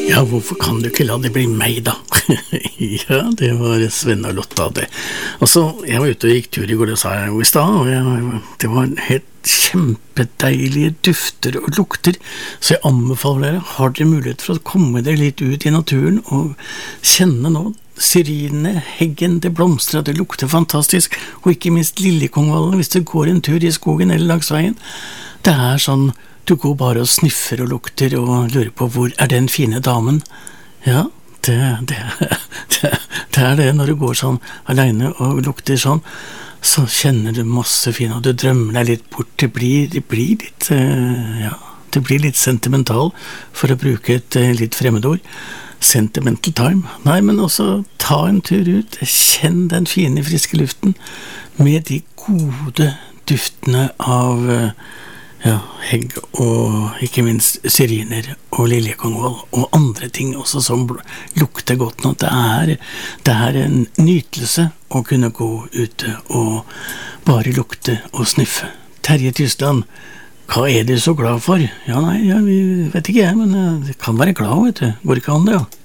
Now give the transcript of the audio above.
Ja, hvorfor kan du ikke la det bli meg da? Ja, det var Sven og Lotta det. Jeg var ute og gikk tur i går, det sa jeg jo i sted, og det var helt kjempedeilige dufter og lukter, så jeg anbefaler dere, har dere mulighet for å komme dere litt ut i naturen og kjenne nå syrinene, heggen, det blomstrer, det lukter fantastisk, og ikke minst lillekongvallen hvis du går en tur i skogen eller langs veien. Det er sånn, du går bare og sniffer og lukter og lurer på hvor er den fine damen. Ja, det er det når du går sånn alene og lukter sånn, så kjenner du masse fint, og du drømmer deg litt bort. Det blir litt, det blir litt sentimental, for å bruke et litt fremmedord. Sentimental time. Nei, men også ta en tur ut, kjenn den fine friske luften, med de gode duftene av hegg og ikke minst syriner og liljekongvall og andre ting også som lukter godt nå. Det er en nytelse å kunne gå ute og bare lukte og sniffe. Terje Tysland, hva er du så glad for? Ja, nei, vi vet ikke jeg, men det kan være glad, vet du. Går ikke an det, ja.